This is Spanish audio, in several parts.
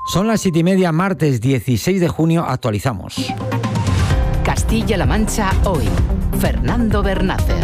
Son las 7:30, martes 16 de junio, actualizamos. Castilla-La Mancha hoy. Fernando Bernácer.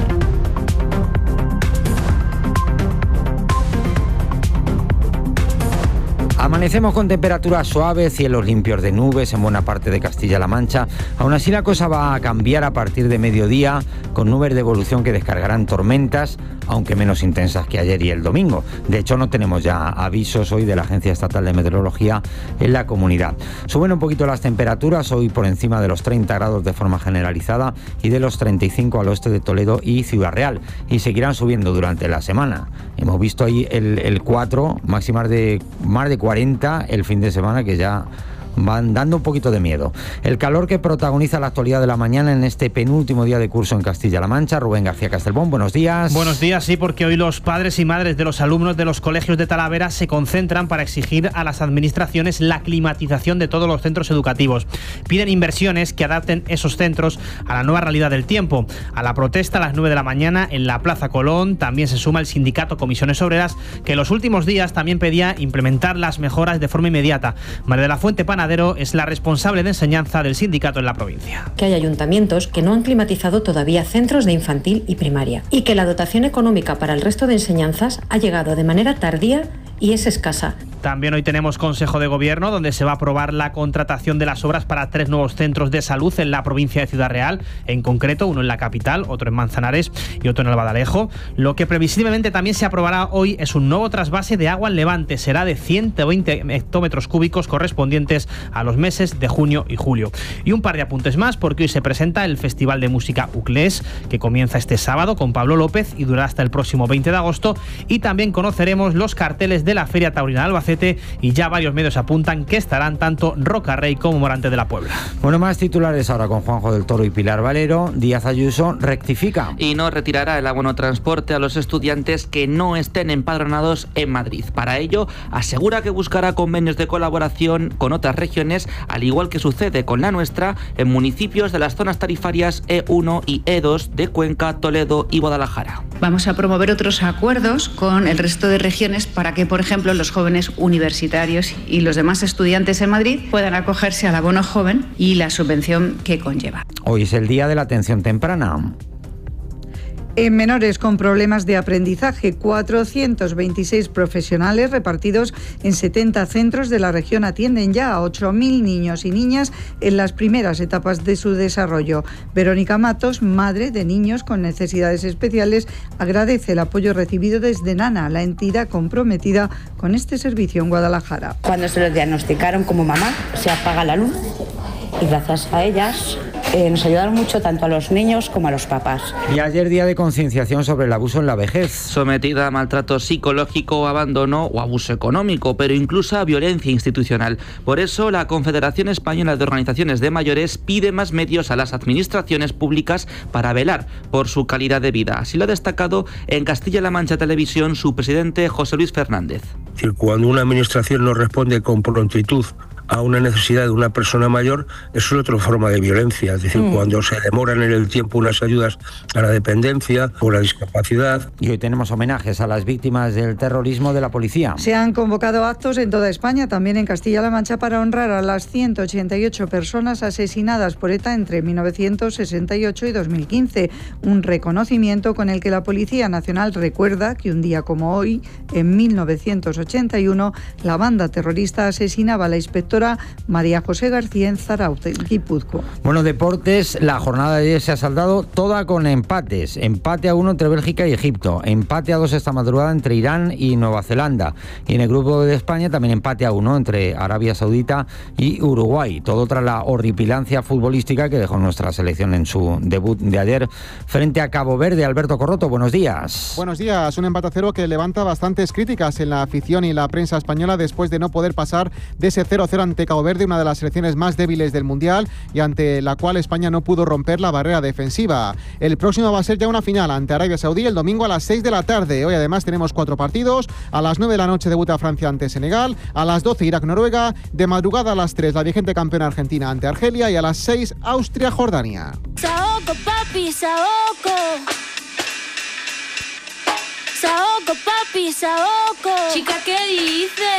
Amanecemos con temperaturas suaves, cielos limpios de nubes en buena parte de Castilla-La Mancha. Aún así la cosa va a cambiar a partir de mediodía, con nubes de evolución que descargarán tormentas, aunque menos intensas que ayer y el domingo. De hecho, no tenemos ya avisos hoy de la Agencia Estatal de Meteorología en la comunidad. Suben un poquito las temperaturas, hoy por encima de los 30 grados de forma generalizada y de los 35 al oeste de Toledo y Ciudad Real. Y seguirán subiendo durante la semana. Hemos visto ahí el 4, máximas de más de 40 el fin de semana, que ya van dando un poquito de miedo. El calor que protagoniza la actualidad de la mañana en este penúltimo día de curso en Castilla-La Mancha. Rubén García Castelbón, buenos días. Buenos días, sí, porque hoy los padres y madres de los alumnos de los colegios de Talavera se concentran para exigir a las administraciones la climatización de todos los centros educativos. Piden inversiones que adapten esos centros a la nueva realidad del tiempo. A la protesta a las 9 de la mañana en la Plaza Colón también se suma el sindicato Comisiones Obreras, que en los últimos días también pedía implementar las mejoras de forma inmediata. María de la Fuente Panadero es la responsable de enseñanza del sindicato en la provincia. Que hay ayuntamientos que no han climatizado todavía centros de infantil y primaria y que la dotación económica para el resto de enseñanzas ha llegado de manera tardía y es escasa. También hoy tenemos Consejo de Gobierno, donde se va a aprobar la contratación de las obras para 3 nuevos centros de salud en la provincia de Ciudad Real, en concreto uno en la capital, otro en Manzanares y otro en Albadalejo. Lo que previsiblemente también se aprobará hoy es un nuevo trasvase de agua en Levante, será de 120 hectómetros cúbicos correspondientes a los meses de junio y julio. Y un par de apuntes más, porque hoy se presenta el Festival de Música Uclés, que comienza este sábado con Pablo López y durará hasta el próximo 20 de agosto, y también conoceremos los carteles de la Feria Taurina de Albacete, y ya varios medios apuntan que estarán tanto Rocarrey como Morante de la Puebla. Bueno, más titulares ahora con Juanjo del Toro y Pilar Valero. Díaz Ayuso rectifica. Y no retirará el abono transporte a los estudiantes que no estén empadronados en Madrid. Para ello, asegura que buscará convenios de colaboración con otras regiones, al igual que sucede con la nuestra, en municipios de las zonas tarifarias E1 y E2 de Cuenca, Toledo y Guadalajara. Vamos a promover otros acuerdos con el resto de regiones para que, por ejemplo, los jóvenes universitarios y los demás estudiantes en Madrid puedan acogerse al abono joven y la subvención que conlleva. Hoy es el día de la atención temprana. En menores con problemas de aprendizaje, 426 profesionales repartidos en 70 centros de la región atienden ya a 8.000 niños y niñas en las primeras etapas de su desarrollo. Verónica Matos, madre de niños con necesidades especiales, agradece el apoyo recibido desde Nana, la entidad comprometida con este servicio en Guadalajara. Cuando se lo diagnosticaron como mamá, se apaga la luz y gracias a ellas nos ayudaron mucho tanto a los niños como a los papás. Y ayer día de concienciación sobre el abuso en la vejez. Sometida a maltrato psicológico, abandono o abuso económico, pero incluso a violencia institucional. Por eso, la Confederación Española de Organizaciones de Mayores pide más medios a las administraciones públicas para velar por su calidad de vida. Así lo ha destacado en Castilla-La Mancha Televisión su presidente José Luis Fernández. Es decir, cuando una administración no responde con prontitud a una necesidad de una persona mayor, eso es otra forma de violencia. Es decir, cuando se demoran en el tiempo unas ayudas a la dependencia o la discapacidad. Y hoy tenemos homenajes a las víctimas del terrorismo de la policía. Se han convocado actos en toda España, también en Castilla-La Mancha, para honrar a las 188 personas asesinadas por ETA entre 1968 y 2015. Un reconocimiento con el que la Policía Nacional recuerda que un día como hoy, en 1981, la banda terrorista asesinaba a la inspectora María José García en Zaraute, en Guipúzcoa. Bueno, deportes, la jornada de ayer se ha saldado toda con empates. Empate a 1 entre Bélgica y Egipto. Empate a 2 esta madrugada entre Irán y Nueva Zelanda. Y en el grupo de España también empate a 1 entre Arabia Saudita y Uruguay. Todo tras la horripilancia futbolística que dejó nuestra selección en su debut de ayer frente a Cabo Verde. Alberto Corroto, buenos días. Buenos días. Un empate a 0 que levanta bastantes críticas en la afición y la prensa española después de no poder pasar de ese 0-0 ante Cabo Verde, una de las selecciones más débiles del Mundial y ante la cual España no pudo romper la barrera defensiva. El próximo va a ser ya una final ante Arabia Saudí el domingo a las 6 de la tarde. Hoy además tenemos 4 partidos. A las 9 de la noche debuta Francia ante Senegal, a las 12 Irak-Noruega, de madrugada a las 3 la vigente campeona Argentina ante Argelia y a las 6 Austria-Jordania. Saoco, papi, saoco. Saoco, papi, saoco. Chica, ¿qué dices?